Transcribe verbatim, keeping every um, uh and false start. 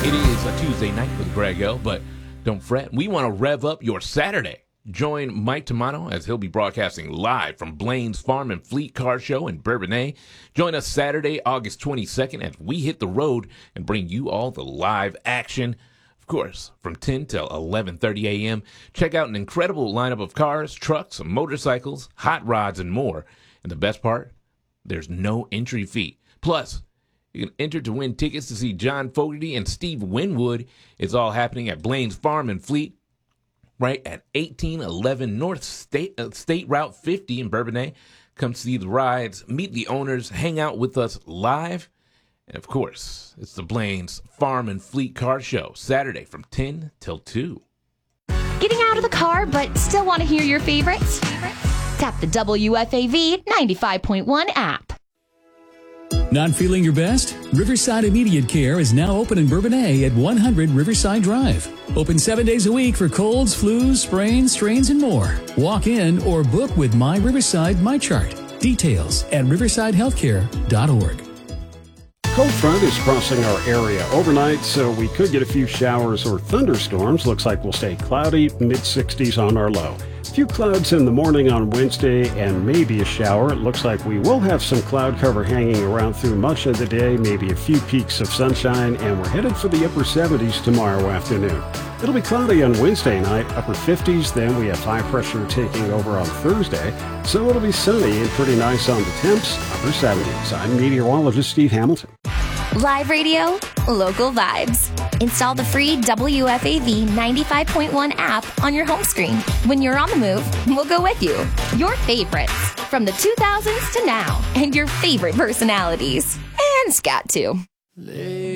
It is a Tuesday night with Greg L, but don't fret. We want to rev up your Saturday. Join Mike Tamano as he'll be broadcasting live from Blaine's Farm and Fleet Car Show in Bourbonnais. Join us Saturday, August twenty-second, as we hit the road and bring you all the live action. Of course, from ten till eleven thirty a.m. Check out an incredible lineup of cars, trucks, motorcycles, hot rods, and more. And the best part? There's no entry fee. Plus, you can enter to win tickets to see John Fogerty and Steve Winwood. It's all happening at Blaine's Farm and Fleet, right at eighteen eleven North State, uh, State Route fifty in Bourbonnais. Come see the rides, meet the owners, hang out with us live. And, of course, it's the Blaine's Farm and Fleet Car Show, Saturday from ten till two. Getting out of the car but still want to hear your favorites? Tap the W F A V ninety-five point one app. Not feeling your best? Riverside Immediate Care is now open in Bourbonnais at one hundred Riverside Drive. Open seven days a week for colds, flus, sprains, strains, and more. Walk in or book with My Riverside MyChart. Details at riverside healthcare dot org. Cold front is crossing our area overnight, so we could get a few showers or thunderstorms. Looks like we'll stay cloudy, mid sixties on our low. A few clouds in the morning on Wednesday and maybe a shower. It looks like we will have some cloud cover hanging around through much of the day, maybe a few peaks of sunshine, and we're headed for the upper seventies tomorrow afternoon. It'll be cloudy on Wednesday night, upper fifties, then we have high pressure taking over on Thursday, so it'll be sunny and pretty nice on the temps, upper seventies. I'm meteorologist Steve Hamilton. Live radio, local vibes. Install the free W F A V ninety-five point one app on your home screen. When you're on the move, we'll go with you. Your favorites from the two thousands to now, and your favorite personalities. And scat too.